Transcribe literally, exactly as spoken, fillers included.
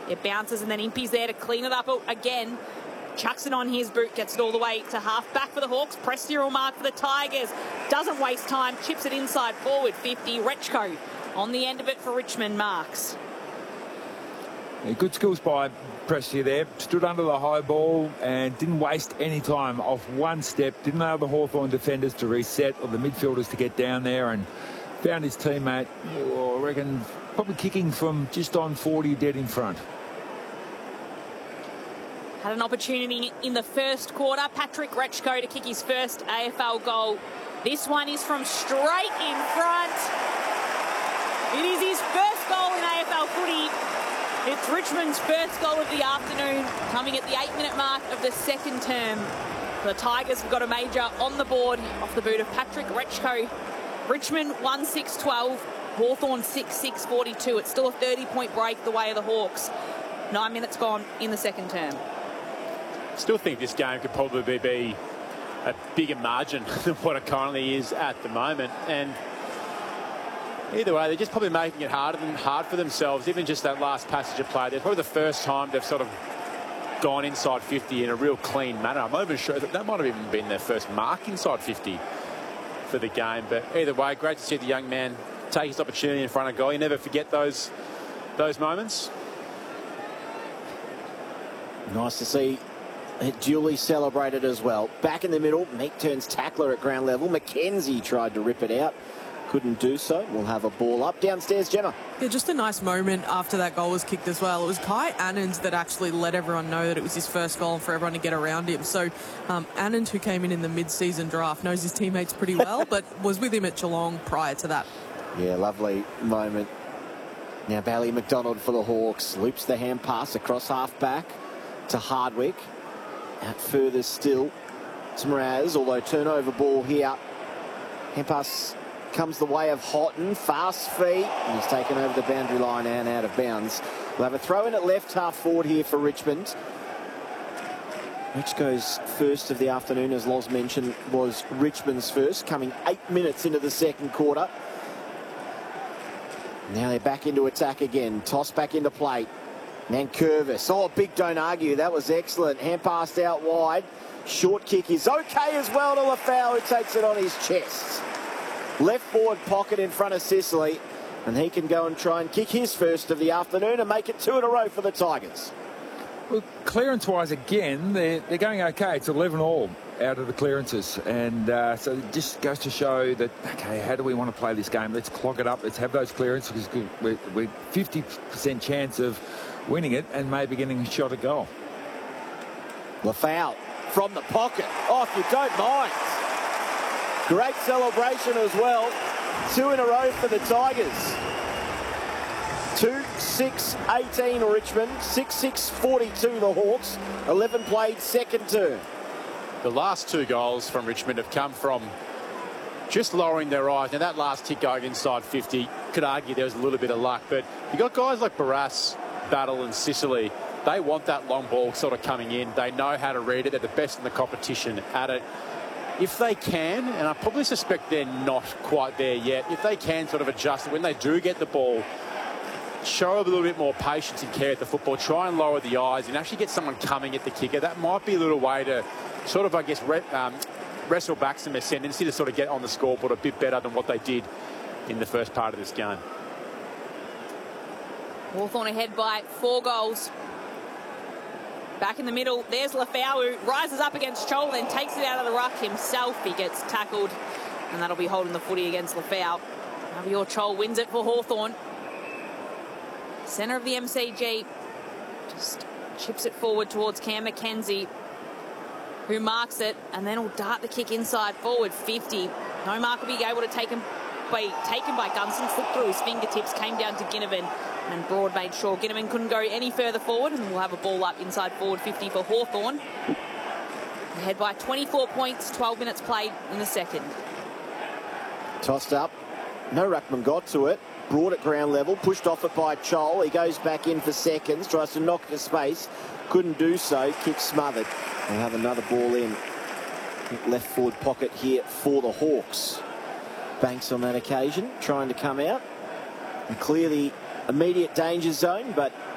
It bounces and then Impey's there to clean it up again. Chucks it on his boot, gets it all the way to half back for the Hawks. Press zero mark for the Tigers. Doesn't waste time, chips it inside forward fifty. Rechko on the end of it for Richmond marks. Yeah, good skills by Prestia there. Stood under the high ball and didn't waste any time off one step. Didn't allow the Hawthorn defenders to reset or the midfielders to get down there, and found his teammate, oh, I reckon, probably kicking from just on forty dead in front. Had an opportunity in the first quarter. Patrick Rechko to kick his first A F L goal. This one is from straight in front. It is his first goal in A F L footy. It's Richmond's first goal of the afternoon, coming at the eight-minute mark of the second term. The Tigers have got a major on the board off the boot of Patrick Rechko. Richmond one six twelve, Hawthorn six six forty-two. It's still a thirty-point break the way of the Hawks. Nine minutes gone in the second term. Still think this game could probably be a bigger margin than what it currently is at the moment. And either way, they're just probably making it harder than hard for themselves. Even just that last passage of play, that's probably the first time they've sort of gone inside fifty in a real clean manner. I'm not even sure that that might have even been their first mark inside fifty for the game. But either way, great to see the young man take his opportunity in front of goal. You never forget those those moments. Nice to see it duly celebrated as well. Back in the middle, Meek turns tackler at ground level. McKenzie tried to rip it out. Couldn't do so. We'll have a ball up. Downstairs, Gemma. Yeah, just a nice moment after that goal was kicked as well. It was Kai Annans that actually let everyone know that it was his first goal and for everyone to get around him. So um, Annans, who came in in the mid-season draft, knows his teammates pretty well, but was with him at Geelong prior to that. Yeah, lovely moment. Now Bailey McDonald for the Hawks. Loops the hand pass across half-back to Hardwick. Out further still to Mraz, although turnover ball here. Hand pass comes the way of Houghton. Fast feet. And he's taken over the boundary line and out of bounds. We'll have a throw in at left half forward here for Richmond. Which goes first of the afternoon, as Loz mentioned, was Richmond's first, coming eight minutes into the second quarter. Now they're back into attack again. Toss back into play. Nankervis. Oh, big don't argue. That was excellent. Hand passed out wide. Short kick is okay as well to Lafau, who takes it on his chest. Left forward pocket in front of Sicily, and he can go and try and kick his first of the afternoon and make it two in a row for the Tigers. Well, clearance-wise, again, they're, they're going okay. It's eleven all out of the clearances. And uh, so it just goes to show that, okay, how do we want to play this game? Let's clog it up. Let's have those clearances. We're, we're fifty percent chance of winning it and maybe getting a shot at goal. Lafau from the pocket. Oh, if you don't mind. Great celebration as well. Two in a row for the Tigers. two six eighteen Richmond, six six forty-two the Hawks. eleven played second term. The last two goals from Richmond have come from just lowering their eyes. Now, that last kick going inside fifty, could argue there was a little bit of luck, but you got guys like Barras, Battle and Sicily. They want that long ball sort of coming in. They know how to read it. They're the best in the competition at it. If they can, and I probably suspect they're not quite there yet, if they can sort of adjust it when they do get the ball, show a little bit more patience and care at the football, try and lower the eyes and actually get someone coming at the kicker, that might be a little way to sort of, I guess, re um, wrestle back some ascendancy to sort of get on the scoreboard a bit better than what they did in the first part of this game. Hawthorn ahead by four goals. Back in the middle, there's Lafau, who rises up against Chol, then takes it out of the ruck himself. He gets tackled, and that'll be holding the footy against Lafau. Javier Chol wins it for Hawthorn. Centre of the M C G, just chips it forward towards Cam McKenzie, who marks it, and then will dart the kick inside forward, fifty. No mark will be able to take him by, taken by Gunson, slipped through his fingertips, came down to Ginnivan, and Broad made sure Ginnivan couldn't go any further forward, and we'll have a ball up inside forward fifty for Hawthorn. Ahead by twenty-four points, twelve minutes played in the second. Tossed up. No ruckman got to it. Broad at ground level, pushed off it by Chol. He goes back in for seconds, tries to knock it to space. Couldn't do so. Kick smothered. We'll have another ball in. Left forward pocket here for the Hawks. Banks on that occasion, trying to come out and clear the immediate danger zone, but